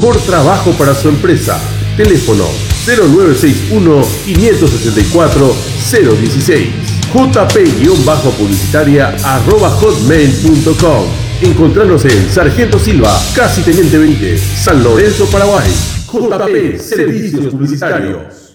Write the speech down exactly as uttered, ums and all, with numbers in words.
mejor trabajo para su empresa. Teléfono cero nueve seis uno, cinco seis cuatro, cero uno seis. jp-publicitaria arroba hotmail punto com. Encontrarnos en Sargento Silva, casi Teniente Benítez, San Lorenzo, Paraguay. J P Servicios Publicitarios.